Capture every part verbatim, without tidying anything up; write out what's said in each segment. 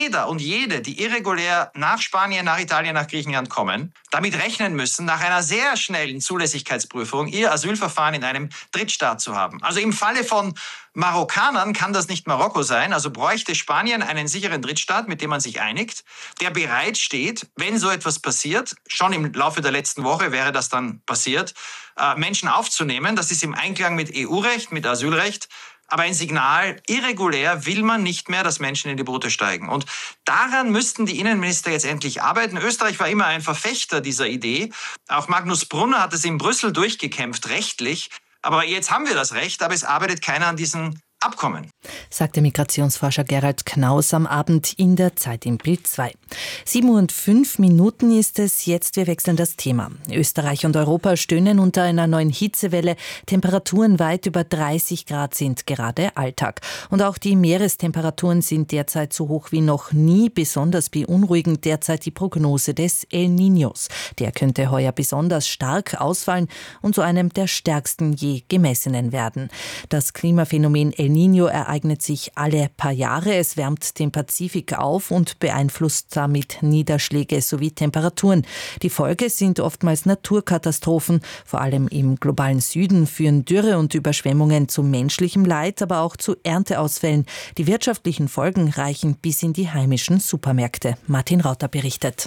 jeder und jede, die irregulär nach Spanien, nach Italien, nach Griechenland kommen, damit rechnen müssen, nach einer sehr schnellen Zulässigkeitsprüfung ihr Asylverfahren in einem Drittstaat zu haben. Also im Falle von Marokkanern kann das nicht Marokko sein, also bräuchte Spanien einen sicheren Drittstaat, mit dem man sich einigt, der bereit steht, wenn so etwas passiert, schon im Laufe der letzten Woche wäre das dann passiert, Menschen aufzunehmen. Das ist im Einklang mit E U-Recht, mit Asylrecht. Aber ein Signal, irregulär will man nicht mehr, dass Menschen in die Boote steigen. Und daran müssten die Innenminister jetzt endlich arbeiten. Österreich war immer ein Verfechter dieser Idee. Auch Magnus Brunner hat es in Brüssel durchgekämpft, rechtlich. Aber jetzt haben wir das Recht, aber es arbeitet keiner an diesen Abkommen. Sagte Migrationsforscher Gerald Knaus am Abend in der Zeit im Bild zwei. Sieben und fünf Minuten ist es jetzt. Wir wechseln das Thema. Österreich und Europa stöhnen unter einer neuen Hitzewelle. Temperaturen weit über dreißig Grad sind gerade Alltag. Und auch die Meerestemperaturen sind derzeit so hoch wie noch nie. Besonders beunruhigend derzeit die Prognose des El Niños. Der könnte heuer besonders stark ausfallen und zu einem der stärksten je gemessenen werden. Das Klimaphänomen El Niño ereignet sich alle paar Jahre. Es wärmt den Pazifik auf und beeinflusst damit Niederschläge sowie Temperaturen. Die Folge sind oftmals Naturkatastrophen. Vor allem im globalen Süden führen Dürre und Überschwemmungen zu menschlichem Leid, aber auch zu Ernteausfällen. Die wirtschaftlichen Folgen reichen bis in die heimischen Supermärkte. Martin Rauter berichtet.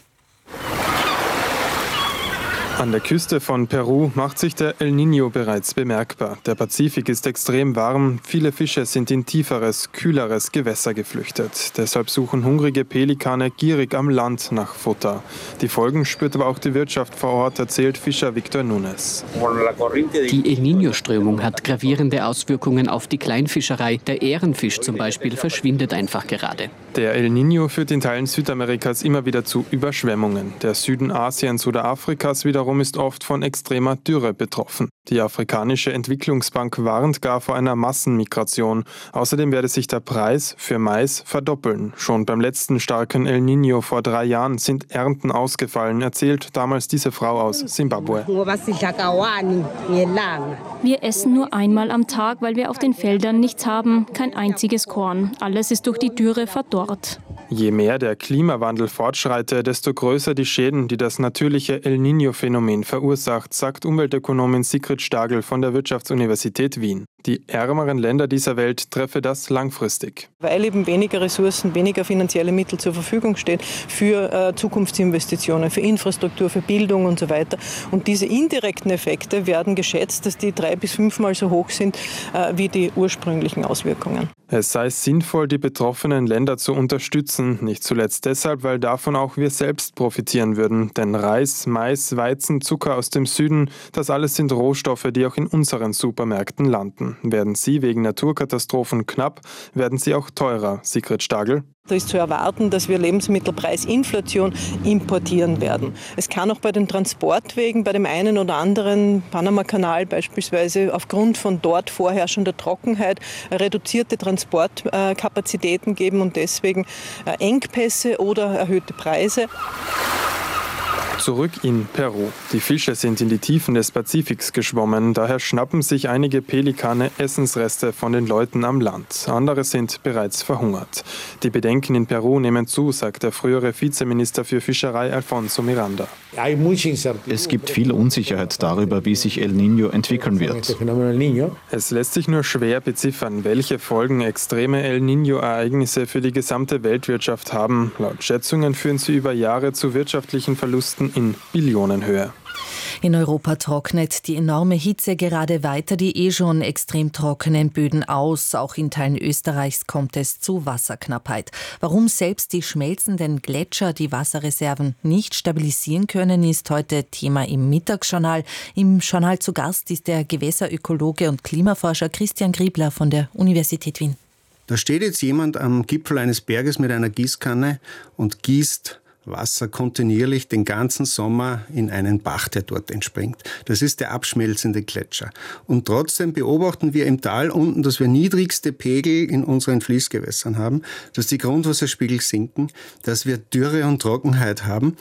An der Küste von Peru macht sich der El Niño bereits bemerkbar. Der Pazifik ist extrem warm, viele Fische sind in tieferes, kühleres Gewässer geflüchtet. Deshalb suchen hungrige Pelikane gierig am Land nach Futter. Die Folgen spürt aber auch die Wirtschaft vor Ort, erzählt Fischer Victor Nunes. Die El Niño-Strömung hat gravierende Auswirkungen auf die Kleinfischerei. Der Ährenfisch zum Beispiel verschwindet einfach gerade. Der El Niño führt in Teilen Südamerikas immer wieder zu Überschwemmungen. Der Süden Asiens oder Afrikas wiederum ist oft von extremer Dürre betroffen. Die Afrikanische Entwicklungsbank warnt gar vor einer Massenmigration. Außerdem werde sich der Preis für Mais verdoppeln. Schon beim letzten starken El Niño vor drei Jahren sind Ernten ausgefallen, erzählt damals diese Frau aus Simbabwe. Wir essen nur einmal am Tag, weil wir auf den Feldern nichts haben, kein einziges Korn. Alles ist durch die Dürre verdorrt. Je mehr der Klimawandel fortschreite, desto größer die Schäden, die das natürliche El Niño-Phänomen verursacht, sagt Umweltökonomin Sigrid Stagel von der Wirtschaftsuniversität Wien. Die ärmeren Länder dieser Welt treffe das langfristig. Weil eben weniger Ressourcen, weniger finanzielle Mittel zur Verfügung stehen für äh, Zukunftsinvestitionen, für Infrastruktur, für Bildung und so weiter. Und diese indirekten Effekte werden geschätzt, dass die drei- bis fünfmal so hoch sind äh, wie die ursprünglichen Auswirkungen. Es sei sinnvoll, die betroffenen Länder zu unterstützen, nicht zuletzt deshalb, weil davon auch wir selbst profitieren würden. Denn Reis, Mais, Weizen, Zucker aus dem Süden, das alles sind Rohstoffe, die auch in unseren Supermärkten landen. Werden sie wegen Naturkatastrophen knapp, werden sie auch teurer. Sigrid Stagel. Da ist zu erwarten, dass wir Lebensmittelpreisinflation importieren werden. Es kann auch bei den Transportwegen, bei dem einen oder anderen Panamakanal beispielsweise aufgrund von dort vorherrschender Trockenheit reduzierte Transportkapazitäten geben und deswegen Engpässe oder erhöhte Preise. Zurück in Peru. Die Fische sind in die Tiefen des Pazifiks geschwommen, daher schnappen sich einige Pelikane Essensreste von den Leuten am Land. Andere sind bereits verhungert. Die Bedenken in Peru nehmen zu, sagt der frühere Vizeminister für Fischerei Alfonso Miranda. Es gibt viel Unsicherheit darüber, wie sich El Niño entwickeln wird. Es lässt sich nur schwer beziffern, welche Folgen extreme El Niño-Ereignisse für die gesamte Weltwirtschaft haben. Laut Schätzungen führen sie über Jahre zu wirtschaftlichen Verlusten in Billionenhöhe. In Europa trocknet die enorme Hitze gerade weiter die eh schon extrem trockenen Böden aus. Auch in Teilen Österreichs kommt es zu Wasserknappheit. Warum selbst die schmelzenden Gletscher die Wasserreserven nicht stabilisieren können, ist heute Thema im Mittagsjournal. Im Journal zu Gast ist der Gewässerökologe und Klimaforscher Christian Griebler von der Universität Wien. Da steht jetzt jemand am Gipfel eines Berges mit einer Gießkanne und gießt Wasser kontinuierlich den ganzen Sommer in einen Bach, der dort entspringt. Das ist der abschmelzende Gletscher. Und trotzdem beobachten wir im Tal unten, dass wir niedrigste Pegel in unseren Fließgewässern haben, dass die Grundwasserspiegel sinken, dass wir Dürre und Trockenheit haben.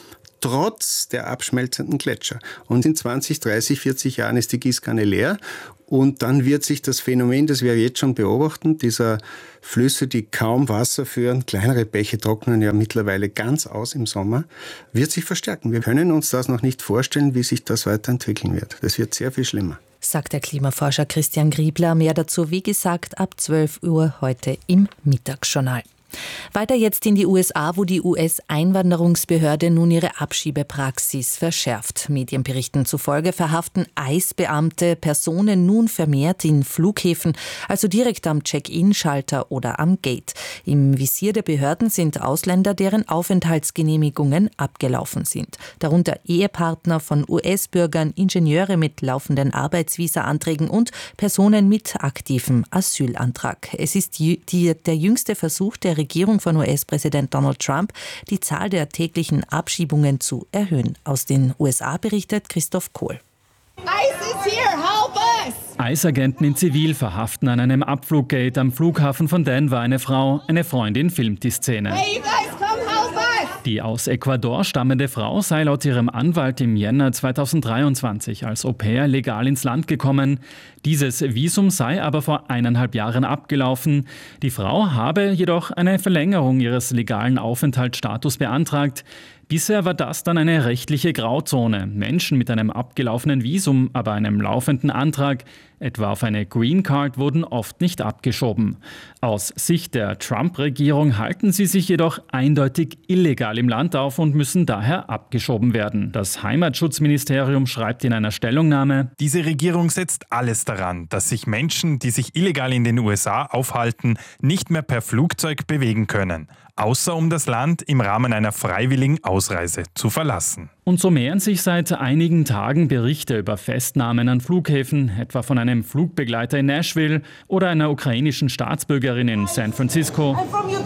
trotz der abschmelzenden Gletscher. Und in zwanzig, dreißig, vierzig Jahren ist die Gießkanne leer. Und dann wird sich das Phänomen, das wir jetzt schon beobachten, dieser Flüsse, die kaum Wasser führen, kleinere Bäche trocknen ja mittlerweile ganz aus im Sommer, wird sich verstärken. Wir können uns das noch nicht vorstellen, wie sich das weiterentwickeln wird. Das wird sehr viel schlimmer. Sagt der Klimaforscher Christian Griebler. Mehr dazu, wie gesagt, ab zwölf Uhr heute im Mittagsjournal. Weiter jetzt in die U S A, wo die U S-Einwanderungsbehörde nun ihre Abschiebepraxis verschärft. Medienberichten zufolge verhaften I C E-Beamte Personen nun vermehrt in Flughäfen, also direkt am Check-in-Schalter oder am Gate. Im Visier der Behörden sind Ausländer, deren Aufenthaltsgenehmigungen abgelaufen sind. Darunter Ehepartner von U S-Bürgern, Ingenieure mit laufenden Arbeitsvisa-Anträgen und Personen mit aktivem Asylantrag. Es ist die, die, der jüngste Versuch der Regierung von U S-Präsident Donald Trump, die Zahl der täglichen Abschiebungen zu erhöhen. Aus den U S A berichtet Christoph Kohl. I C E is here, help us! I C E-Agenten in Zivil verhaften an einem Abfluggate am Flughafen von Denver eine Frau. Eine Freundin filmt die Szene. Hey, you guys, come help us! Die aus Ecuador stammende Frau sei laut ihrem Anwalt im Jänner zweitausenddreiundzwanzig als Au-pair legal ins Land gekommen. Dieses Visum sei aber vor eineinhalb Jahren abgelaufen. Die Frau habe jedoch eine Verlängerung ihres legalen Aufenthaltsstatus beantragt. Bisher war das dann eine rechtliche Grauzone. Menschen mit einem abgelaufenen Visum, aber einem laufenden Antrag, etwa auf eine Green Card, wurden oft nicht abgeschoben. Aus Sicht der Trump-Regierung halten sie sich jedoch eindeutig illegal im Land auf und müssen daher abgeschoben werden. Das Heimatschutzministerium schreibt in einer Stellungnahme: Diese Regierung setzt alles daran, dass sich Menschen, die sich illegal in den U S A aufhalten, nicht mehr per Flugzeug bewegen können, außer um das Land im Rahmen einer freiwilligen Ausreise zu verlassen. Und so mehren sich seit einigen Tagen Berichte über Festnahmen an Flughäfen, etwa von einem Flugbegleiter in Nashville oder einer ukrainischen Staatsbürgerin in San Francisco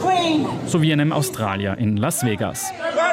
sowie einem Australier in Las Vegas.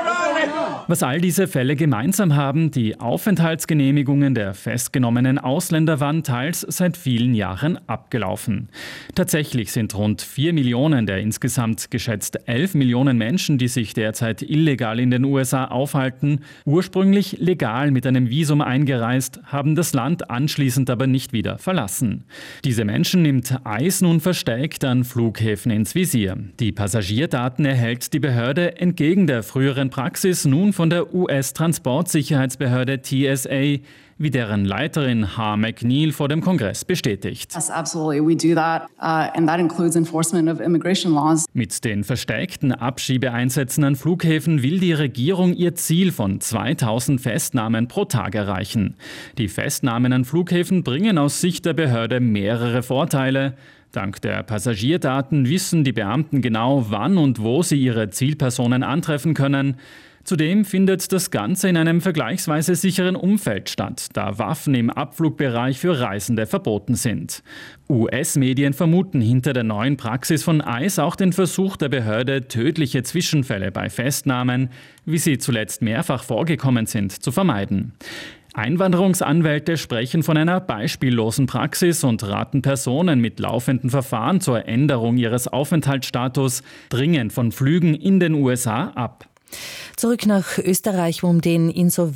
Was all diese Fälle gemeinsam haben, die Aufenthaltsgenehmigungen der festgenommenen Ausländer waren teils seit vielen Jahren abgelaufen. Tatsächlich sind rund vier Millionen der insgesamt geschätzt elf Millionen Menschen, die sich derzeit illegal in den U S A aufhalten, ursprünglich legal mit einem Visum eingereist, haben das Land anschließend aber nicht wieder verlassen. Diese Menschen nimmt I C E nun verstärkt an Flughäfen ins Visier. Die Passagierdaten erhält die Behörde entgegen der früheren Praxis nun von der U S-Transportsicherheitsbehörde T S A, wie deren Leiterin H. McNeil vor dem Kongress bestätigt. Yes, absolutely. We do that, uh, and that includes enforcement of immigration laws. Mit den verstärkten Abschiebeeinsätzen an Flughäfen will die Regierung ihr Ziel von zweitausend Festnahmen pro Tag erreichen. Die Festnahmen an Flughäfen bringen aus Sicht der Behörde mehrere Vorteile. Dank der Passagierdaten wissen die Beamten genau, wann und wo sie ihre Zielpersonen antreffen können. Zudem findet das Ganze in einem vergleichsweise sicheren Umfeld statt, da Waffen im Abflugbereich für Reisende verboten sind. U S-Medien vermuten hinter der neuen Praxis von I C E auch den Versuch der Behörde, tödliche Zwischenfälle bei Festnahmen, wie sie zuletzt mehrfach vorgekommen sind, zu vermeiden. Einwanderungsanwälte sprechen von einer beispiellosen Praxis und raten Personen mit laufenden Verfahren zur Änderung ihres Aufenthaltsstatus dringend von Flügen in den U S A ab. Zurück nach Österreich, wo um den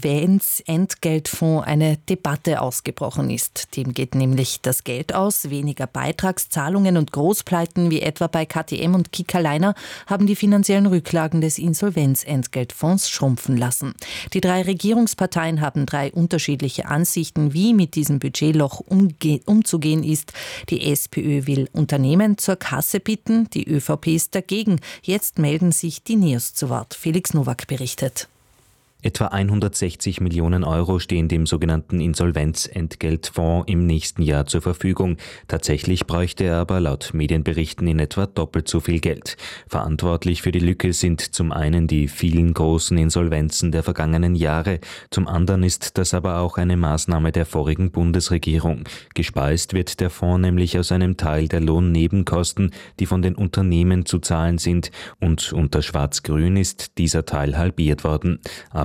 Insolvenzentgeltfonds eine Debatte ausgebrochen ist. Dem geht nämlich das Geld aus. Weniger Beitragszahlungen und Großpleiten wie etwa bei K T M und Kickerliner haben die finanziellen Rücklagen des Insolvenzentgeltfonds schrumpfen lassen. Die drei Regierungsparteien haben drei unterschiedliche Ansichten, wie mit diesem Budgetloch umge- umzugehen ist. Die SPÖ will Unternehmen zur Kasse bitten, die ÖVP ist dagegen. Jetzt melden sich die Neos zu Wort. Felix Nowak berichtet. Etwa hundertsechzig Millionen Euro stehen dem sogenannten Insolvenzentgeltfonds im nächsten Jahr zur Verfügung. Tatsächlich bräuchte er aber laut Medienberichten in etwa doppelt so viel Geld. Verantwortlich für die Lücke sind zum einen die vielen großen Insolvenzen der vergangenen Jahre, zum anderen ist das aber auch eine Maßnahme der vorigen Bundesregierung. Gespeist wird der Fonds nämlich aus einem Teil der Lohnnebenkosten, die von den Unternehmen zu zahlen sind, und unter Schwarz-Grün ist dieser Teil halbiert worden. Ab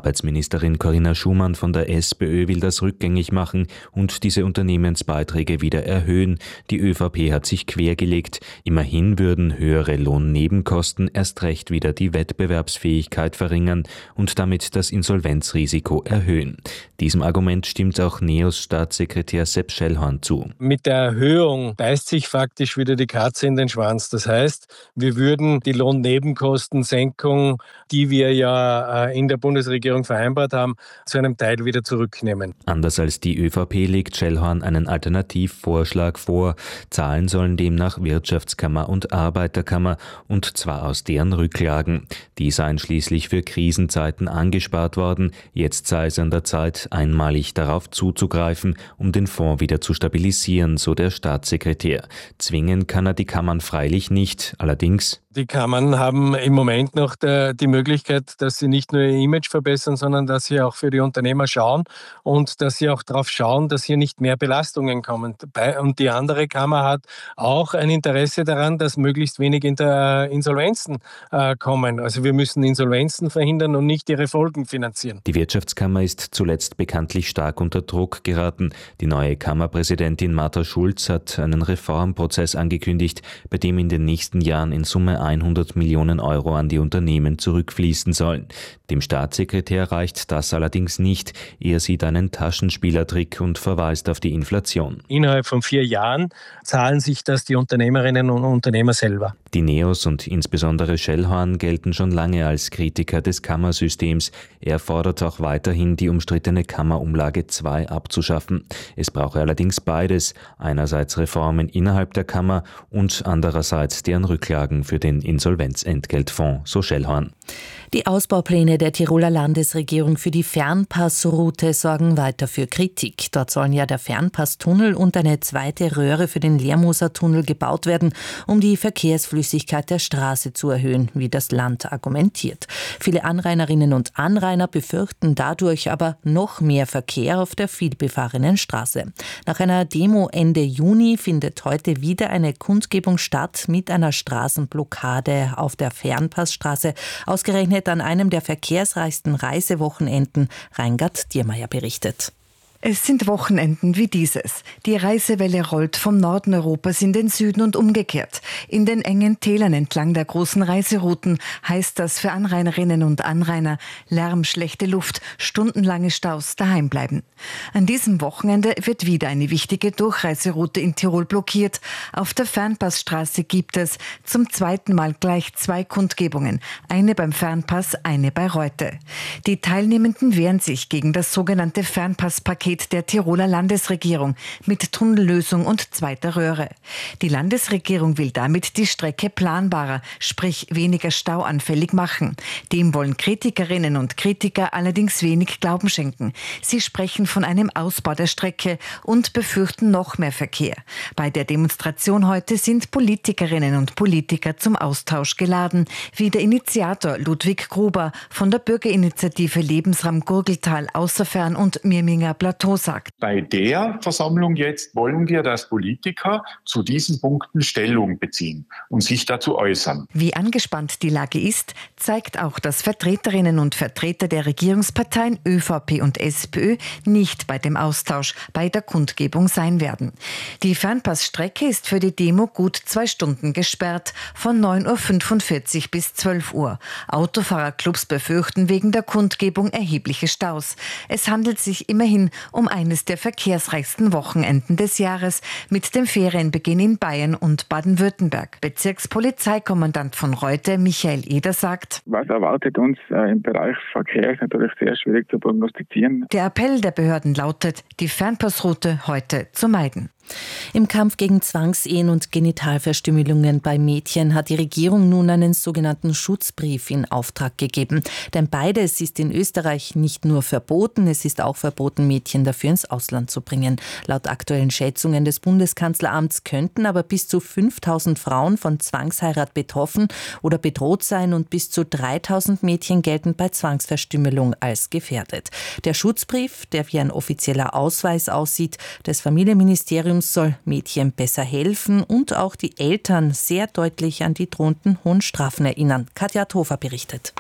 Arbeitsministerin Corinna Schumann von der SPÖ will das rückgängig machen und diese Unternehmensbeiträge wieder erhöhen. Die ÖVP hat sich quergelegt. Immerhin würden höhere Lohnnebenkosten erst recht wieder die Wettbewerbsfähigkeit verringern und damit das Insolvenzrisiko erhöhen. Diesem Argument stimmt auch NEOS Staatssekretär Sepp Schellhorn zu. Mit der Erhöhung beißt sich faktisch wieder die Katze in den Schwanz. Das heißt, wir würden die Lohnnebenkostensenkung, die wir ja in der Bundesregierung vereinbart haben, zu einem Teil wieder zurücknehmen. Anders als die ÖVP legt Schellhorn einen Alternativvorschlag vor. Zahlen sollen demnach Wirtschaftskammer und Arbeiterkammer, und zwar aus deren Rücklagen. Die seien schließlich für Krisenzeiten angespart worden. Jetzt sei es an der Zeit, einmalig darauf zuzugreifen, um den Fonds wieder zu stabilisieren, so der Staatssekretär. Zwingen kann er die Kammern freilich nicht. Allerdings: Die Kammern haben im Moment noch der, die Möglichkeit, dass sie nicht nur ihr Image verbessern, sondern dass sie auch für die Unternehmer schauen und dass sie auch darauf schauen, dass hier nicht mehr Belastungen kommen. Und die andere Kammer hat auch ein Interesse daran, dass möglichst wenig Insolvenzen äh, kommen. Also wir müssen Insolvenzen verhindern und nicht ihre Folgen finanzieren. Die Wirtschaftskammer ist zuletzt bekanntlich stark unter Druck geraten. Die neue Kammerpräsidentin Martha Schulz hat einen Reformprozess angekündigt, bei dem in den nächsten Jahren in Summe hundert Millionen Euro an die Unternehmen zurückfließen sollen. Dem Staatssekretär reicht das allerdings nicht. Er sieht einen Taschenspielertrick und verweist auf die Inflation. Innerhalb von vier Jahren zahlen sich das die Unternehmerinnen und Unternehmer selber. Die NEOS und insbesondere Schellhorn gelten schon lange als Kritiker des Kammersystems. Er fordert auch weiterhin, die umstrittene Kammerumlage zwei abzuschaffen. Es brauche allerdings beides. Einerseits Reformen innerhalb der Kammer und andererseits deren Rücklagen für den Insolvenzentgeltfonds, so Schellhorn. Die Ausbaupläne der Tiroler Landesregierung für die Fernpassroute sorgen weiter für Kritik. Dort sollen ja der Fernpasstunnel und eine zweite Röhre für den Lermoser Tunnel gebaut werden, um die Verkehrsflüssigkeit der Straße zu erhöhen, wie das Land argumentiert. Viele Anrainerinnen und Anrainer befürchten dadurch aber noch mehr Verkehr auf der vielbefahrenen Straße. Nach einer Demo Ende Juni findet heute wieder eine Kundgebung statt mit einer Straßenblockade auf der Fernpassstraße, ausgerechnet an einem der verkehrsreichsten Reisewochenenden. Reingard Diermeier berichtet. Es sind Wochenenden wie dieses. Die Reisewelle rollt vom Norden Europas in den Süden und umgekehrt. In den engen Tälern entlang der großen Reiserouten heißt das für Anrainerinnen und Anrainer Lärm, schlechte Luft, stundenlange Staus, daheim bleiben. An diesem Wochenende wird wieder eine wichtige Durchreiseroute in Tirol blockiert. Auf der Fernpassstraße gibt es zum zweiten Mal gleich zwei Kundgebungen. Eine beim Fernpass, eine bei Reute. Die Teilnehmenden wehren sich gegen das sogenannte Fernpasspaket der Tiroler Landesregierung mit Tunnellösung und zweiter Röhre. Die Landesregierung will damit die Strecke planbarer, sprich weniger stauanfällig machen. Dem wollen Kritikerinnen und Kritiker allerdings wenig Glauben schenken. Sie sprechen von einem Ausbau der Strecke und befürchten noch mehr Verkehr. Bei der Demonstration heute sind Politikerinnen und Politiker zum Austausch geladen, wie der Initiator Ludwig Gruber von der Bürgerinitiative Lebensraum Gurgeltal Außerfern und Mirminger Plateau sagt. Bei der Versammlung jetzt wollen wir, dass Politiker zu diesen Punkten Stellung beziehen und sich dazu äußern. Wie angespannt die Lage ist, zeigt auch, dass Vertreterinnen und Vertreter der Regierungsparteien ÖVP und SPÖ nicht bei dem Austausch bei der Kundgebung sein werden. Die Fernpassstrecke ist für die Demo gut zwei Stunden gesperrt, von neun Uhr fünfundvierzig bis zwölf Uhr. Autofahrerclubs befürchten wegen der Kundgebung erhebliche Staus. Es handelt sich immerhin um eines der verkehrsreichsten Wochenenden des Jahres mit dem Ferienbeginn in Bayern und Baden-Württemberg. Bezirkspolizeikommandant von Reute, Michael Eder, sagt: Was erwartet uns äh, im Bereich Verkehr, ist natürlich sehr schwierig zu prognostizieren. Der Appell der Behörden lautet, die Fernpassroute heute zu meiden. Im Kampf gegen Zwangsehen und Genitalverstümmelungen bei Mädchen hat die Regierung nun einen sogenannten Schutzbrief in Auftrag gegeben. Denn beides ist in Österreich nicht nur verboten, es ist auch verboten, Mädchen dafür ins Ausland zu bringen. Laut aktuellen Schätzungen des Bundeskanzleramts könnten aber bis zu fünftausend Frauen von Zwangsheirat betroffen oder bedroht sein und bis zu dreitausend Mädchen gelten bei Zwangsverstümmelung als gefährdet. Der Schutzbrief, der wie ein offizieller Ausweis aussieht, des Familienministeriums soll Mädchen besser helfen und auch die Eltern sehr deutlich an die drohenden hohen Strafen erinnern. Katja Thofer berichtet.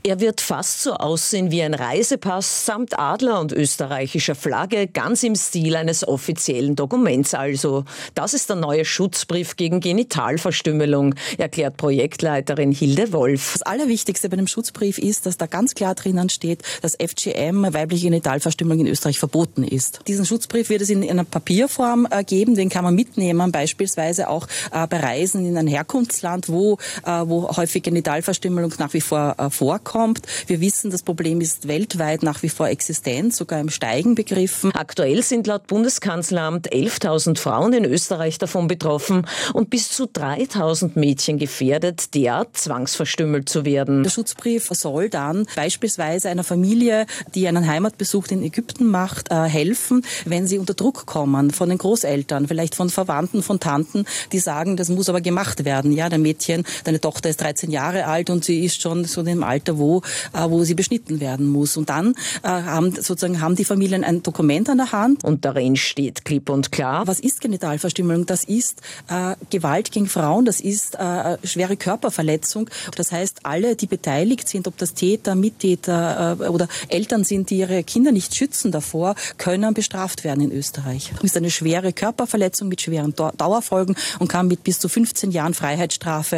Er wird fast so aussehen wie ein Reisepass samt Adler und österreichischer Flagge, ganz im Stil eines offiziellen Dokuments also. Das ist der neue Schutzbrief gegen Genitalverstümmelung, erklärt Projektleiterin Hilde Wolf. Das Allerwichtigste bei dem Schutzbrief ist, dass da ganz klar drinnen steht, dass F G M, weibliche Genitalverstümmelung in Österreich, verboten ist. Diesen Schutzbrief wird es in einer Papierform äh, geben, den kann man mitnehmen, beispielsweise auch äh, bei Reisen in ein Herkunftsland, wo, äh, wo häufig Genitalverstümmelung nach wie vor äh, vorkommt. Wir wissen, das Problem ist weltweit nach wie vor existent, sogar im Steigen begriffen. Aktuell sind laut Bundeskanzleramt elftausend Frauen in Österreich davon betroffen und bis zu dreitausend Mädchen gefährdet, derart zwangsverstümmelt zu werden. Der Schutzbrief soll dann beispielsweise einer Familie, die einen Heimatbesuch in Ägypten macht, äh, helfen, wenn sie unter Druck kommen von den Großeltern, vielleicht von Verwandten, von Tanten, die sagen, das muss aber gemacht werden. Ja, dein Mädchen, deine Tochter ist dreizehn Jahre alt und sie ist schon so in dem Alter, wo Wo, äh, wo sie beschnitten werden muss. Und dann äh, haben, sozusagen, haben die Familien ein Dokument an der Hand. Und darin steht klipp und klar: Was ist Genitalverstümmelung? Das ist äh, Gewalt gegen Frauen, das ist äh, schwere Körperverletzung. Das heißt, alle, die beteiligt sind, ob das Täter, Mittäter äh, oder Eltern sind, die ihre Kinder nicht schützen davor, können bestraft werden in Österreich. Das ist eine schwere Körperverletzung mit schweren Dauerfolgen und kann mit bis zu fünfzehn Jahren Freiheitsstrafe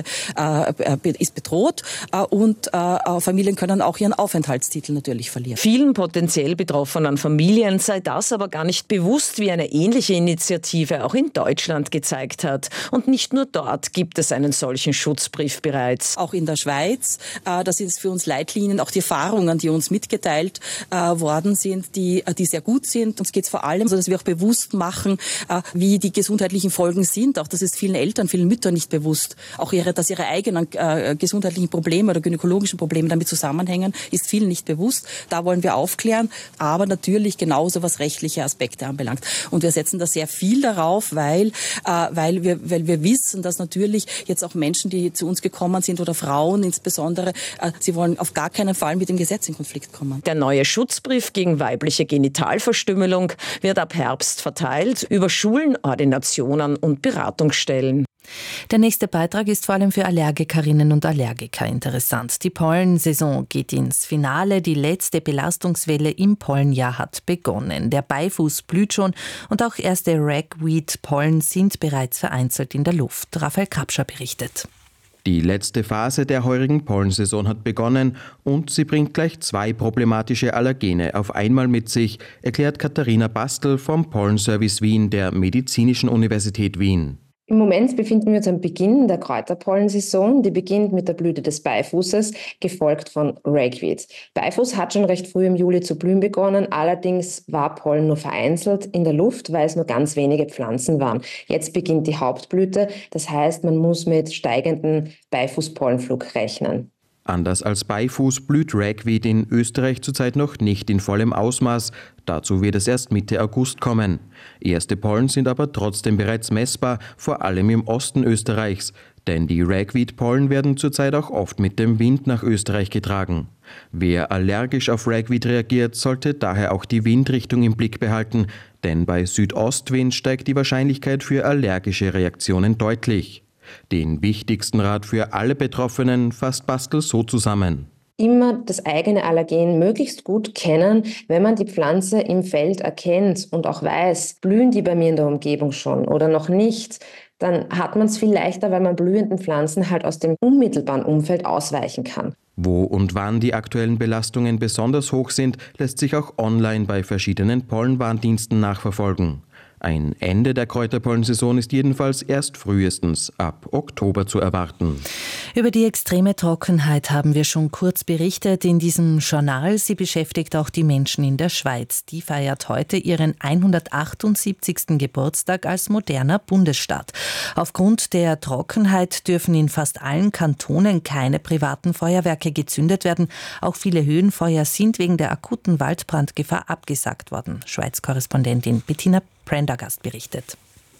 äh, ist bedroht äh, und äh, Familien können auch ihren Aufenthaltstitel natürlich verlieren. Vielen potenziell betroffenen Familien sei das aber gar nicht bewusst, wie eine ähnliche Initiative auch in Deutschland gezeigt hat. Und nicht nur dort gibt es einen solchen Schutzbrief bereits. Auch in der Schweiz, äh, das ist für uns Leitlinien, auch die Erfahrungen, die uns mitgeteilt äh, worden sind, die, die sehr gut sind. Uns geht es vor allem so, dass wir auch bewusst machen, äh, wie die gesundheitlichen Folgen sind. Auch das ist vielen Eltern, vielen Müttern nicht bewusst. Auch ihre, dass ihre eigenen äh, gesundheitlichen Probleme oder gynäkologischen Probleme damit zusammenhängen, ist vielen nicht bewusst. Da wollen wir aufklären, aber natürlich genauso was rechtliche Aspekte anbelangt. Und wir setzen da sehr viel darauf, weil, äh, weil, wir, weil wir wissen, dass natürlich jetzt auch Menschen, die zu uns gekommen sind oder Frauen insbesondere, äh, sie wollen auf gar keinen Fall mit dem Gesetz in Konflikt kommen. Der neue Schutzbrief gegen weibliche Genitalverstümmelung wird ab Herbst verteilt über Schulen, Ordinationen und Beratungsstellen. Der nächste Beitrag ist vor allem für Allergikerinnen und Allergiker interessant. Die Pollensaison geht ins Finale. Die letzte Belastungswelle im Pollenjahr hat begonnen. Der Beifuß blüht schon und auch erste Ragweed-Pollen sind bereits vereinzelt in der Luft. Raphael Krapscher berichtet. Die letzte Phase der heurigen Pollensaison hat begonnen und sie bringt gleich zwei problematische Allergene auf einmal mit sich, erklärt Katharina Bastel vom Pollenservice Wien der Medizinischen Universität Wien. Im Moment befinden wir uns am Beginn der Kräuterpollensaison. Die beginnt mit der Blüte des Beifußes, gefolgt von Ragweed. Beifuß hat schon recht früh im Juli zu blühen begonnen, allerdings war Pollen nur vereinzelt in der Luft, weil es nur ganz wenige Pflanzen waren. Jetzt beginnt die Hauptblüte, das heißt, man muss mit steigenden Beifußpollenflug rechnen. Anders als Beifuß blüht Ragweed in Österreich zurzeit noch nicht in vollem Ausmaß. Dazu wird es erst Mitte August kommen. Erste Pollen sind aber trotzdem bereits messbar, vor allem im Osten Österreichs. Denn die Ragweed-Pollen werden zurzeit auch oft mit dem Wind nach Österreich getragen. Wer allergisch auf Ragweed reagiert, sollte daher auch die Windrichtung im Blick behalten. Denn bei Südostwind steigt die Wahrscheinlichkeit für allergische Reaktionen deutlich. Den wichtigsten Rat für alle Betroffenen fasst Bastel so zusammen. Immer das eigene Allergen möglichst gut kennen, wenn man die Pflanze im Feld erkennt und auch weiß, blühen die bei mir in der Umgebung schon oder noch nicht, dann hat man es viel leichter, weil man blühenden Pflanzen halt aus dem unmittelbaren Umfeld ausweichen kann. Wo und wann die aktuellen Belastungen besonders hoch sind, lässt sich auch online bei verschiedenen Pollenwarndiensten nachverfolgen. Ein Ende der Kräuterpollensaison ist jedenfalls erst frühestens ab Oktober zu erwarten. Über die extreme Trockenheit haben wir schon kurz berichtet in diesem Journal. Sie beschäftigt auch die Menschen in der Schweiz. Die feiert heute ihren hundertachtundsiebzigsten Geburtstag als moderner Bundesstaat. Aufgrund der Trockenheit dürfen in fast allen Kantonen keine privaten Feuerwerke gezündet werden. Auch viele Höhenfeuer sind wegen der akuten Waldbrandgefahr abgesagt worden. Schweiz-Korrespondentin Bettina Prendergast berichtet.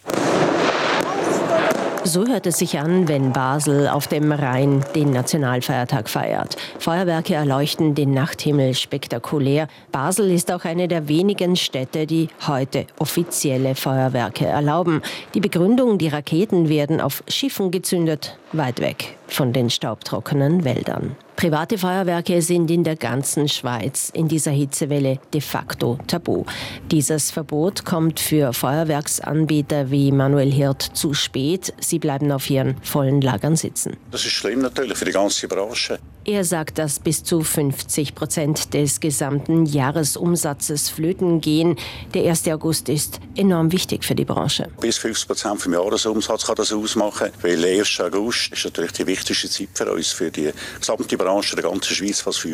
So hört es sich an, wenn Basel auf dem Rhein den Nationalfeiertag feiert. Feuerwerke erleuchten den Nachthimmel spektakulär. Basel ist auch eine der wenigen Städte, die heute offizielle Feuerwerke erlauben. Die Begründung, die Raketen werden auf Schiffen gezündet, weit weg von den staubtrockenen Wäldern. Private Feuerwerke sind in der ganzen Schweiz in dieser Hitzewelle de facto tabu. Dieses Verbot kommt für Feuerwerksanbieter wie Manuel Hirt zu spät. Sie bleiben auf ihren vollen Lagern sitzen. Das ist schlimm natürlich für die ganze Branche. Er sagt, dass bis zu fünfzig Prozent des gesamten Jahresumsatzes flöten gehen. Der erste August ist enorm wichtig für die Branche. Bis fünfzig Prozent vom Jahresumsatz kann das ausmachen, weil der erste August ist natürlich die wichtigste Zeit für uns, für die gesamte Branche der ganzen Schweiz, was für